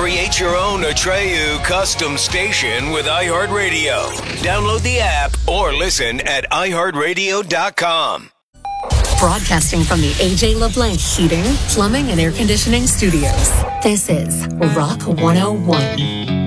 Create your own Atreyu custom station with iHeartRadio. Download the app or listen at iHeartRadio.com. Broadcasting from the AJ LeBlanc Heating, Plumbing, and Air Conditioning Studios. This is Rock 101.